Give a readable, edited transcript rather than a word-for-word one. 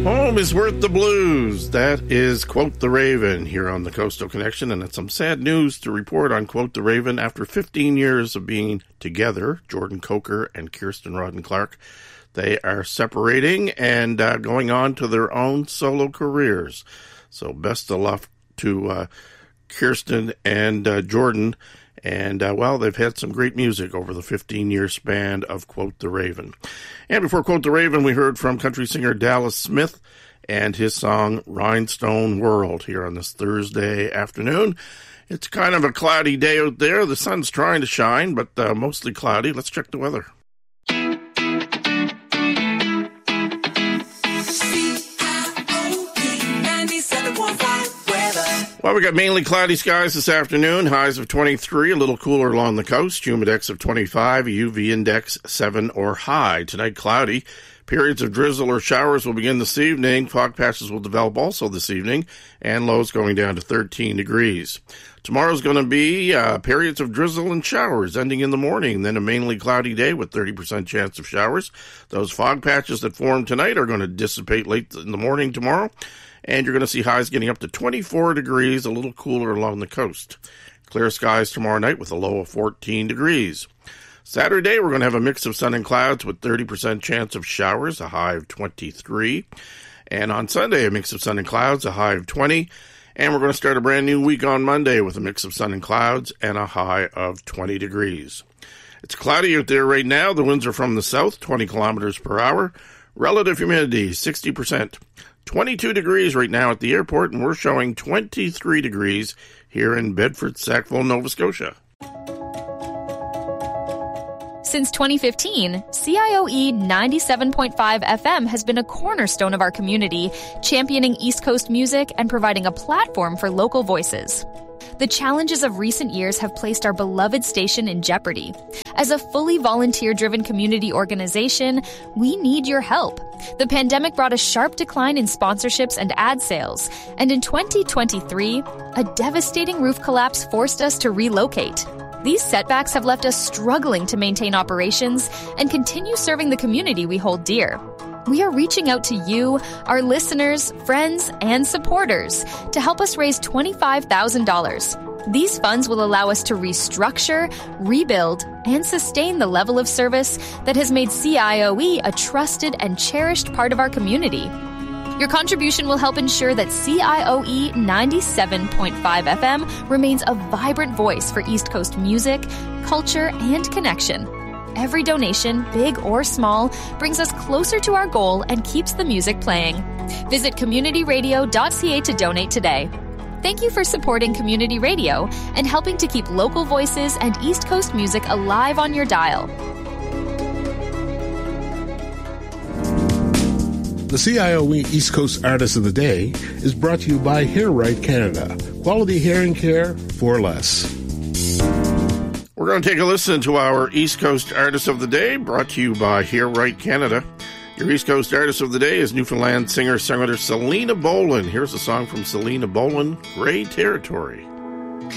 Home is worth the blues. That is Quote the Raven here on the Coastal Connection, and it's some sad news to report on Quote the Raven. After 15 years of being together, Jordan Coker and Kirsten Rodden Clark, they are separating and going on to their own solo careers. So best of luck to Kirsten and Jordan. And, well, they've had some great music over the 15-year span of Quote the Raven. And before Quote the Raven, we heard from country singer Dallas Smith and his song Rhinestone World here on this Thursday afternoon. It's kind of a cloudy day out there. The sun's trying to shine, but mostly cloudy. Let's check the weather. Well, we got mainly cloudy skies this afternoon, highs of 23, a little cooler along the coast, humidex of 25, UV index 7 or high. Tonight, cloudy. Periods of drizzle or showers will begin this evening. Fog patches will develop also this evening, and lows going down to 13 degrees. Tomorrow's going to be periods of drizzle and showers ending in the morning, then a mainly cloudy day with 30% chance of showers. Those fog patches that formed tonight are going to dissipate late in the morning tomorrow. And you're going to see highs getting up to 24 degrees, a little cooler along the coast. Clear skies tomorrow night with a low of 14 degrees. Saturday, we're going to have a mix of sun and clouds with 30% chance of showers, a high of 23. And on Sunday, a mix of sun and clouds, a high of 20. And we're going to start a brand new week on Monday with a mix of sun and clouds and a high of 20 degrees. It's cloudy out there right now. The winds are from the south, 20 kilometers per hour. Relative humidity, 60%. 22 degrees right now at the airport, and we're showing 23 degrees here in Bedford, Sackville, Nova Scotia. Since 2015, CIOE 97.5 FM has been a cornerstone of our community, championing East Coast music and providing a platform for local voices. The challenges of recent years have placed our beloved station in jeopardy. As a fully volunteer-driven community organization, we need your help. The pandemic brought a sharp decline in sponsorships and ad sales, and in 2023, a devastating roof collapse forced us to relocate. These setbacks have left us struggling to maintain operations and continue serving the community we hold dear. We are reaching out to you, our listeners, friends, and supporters to help us raise $25,000. These funds will allow us to restructure, rebuild, and sustain the level of service that has made CIOE a trusted and cherished part of our community. Your contribution will help ensure that CIOE 97.5 FM remains a vibrant voice for East Coast music, culture, and connection. Every donation, big or small, brings us closer to our goal and keeps the music playing. Visit communityradio.ca to donate today. Thank you for supporting community radio and helping to keep local voices and East Coast music alive on your dial. The CIOE East Coast Artist of the Day is brought to you by Hair Right Canada. Quality hair and care for less. We're going to take a listen to our East Coast Artist of the Day, brought to you by Hair Right Canada. Your East Coast Artist of the Day is Newfoundland singer-songwriter Selena Bolin. Here's a song from Selena Bolin, Grey Territory.